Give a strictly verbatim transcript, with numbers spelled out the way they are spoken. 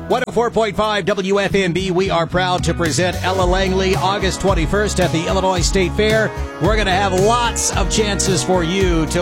one oh four point five W F M B, we are proud to present Ella Langley August twenty-first at the Illinois State Fair. We're going to have lots of chances for you to